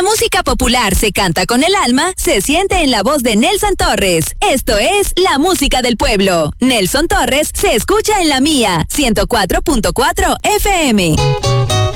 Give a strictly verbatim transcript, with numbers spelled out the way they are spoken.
música popular se canta con el alma, se siente en la voz de Nelson Torres. Esto es la música del pueblo. Nelson Torres se escucha en la mía, ciento cuatro punto cuatro F M.